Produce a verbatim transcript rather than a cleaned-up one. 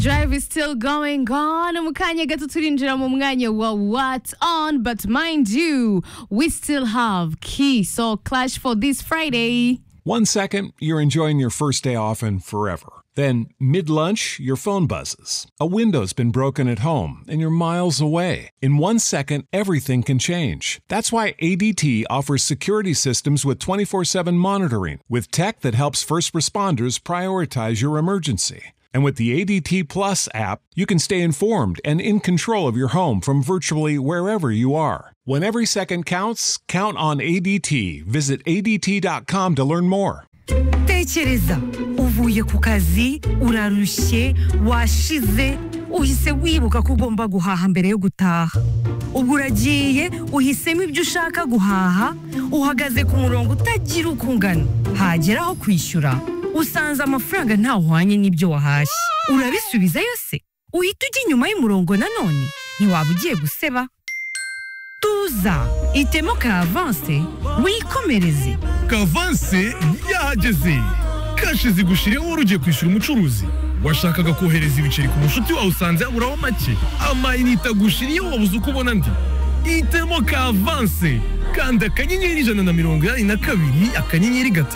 Drive is still going on. Mu kanya gato turinjira mu mwanya wa What's On, but mind you, we still have Key Soul Clash for this Friday. One second, you're enjoying your first day off and forever. Then, mid-lunch, your phone buzzes. A window's been broken at home and you're miles away. In one second, everything can change. That's why A D T offers security systems with twenty-four seven monitoring, with tech that helps first responders prioritize your emergency. And with the A D T Plus app, you can stay informed and in control of your home from virtually wherever you are. When every second counts, count on A D T. Visit A D T dot com to learn more. Tekereza, uvuye ku kazi, urarushye, washize, uhise wibuka ko ugomba guhaha mbere yo gutaha. Ubwo uragiye, uhisemo ibyo ushaka guhaha, uhagaze ku murongo utagira uko ungana. Hagera aho kwishyura, usanze amafaranga ntahwanye n'ibyo wahashye. Urabisubizayo se? Uhita ujya inyuma y'umurongo nanone? Ntiwaba ugiye guseba? Tuza, itemo ka avance, wikomereze. Kavanse yahageze. Kashi zigushiriyeho wari ugiye kwishyura umucuruzi. Washakaga kohereza ibiceri ku mushuti wawe usanze aburaho make. Amayinite agushiriyeho wabuze uko ubona ndi. Itemo ka avance. Kanda akanyenyeri ijana na mirongo inani na kabiri akanyenyeri gatatu.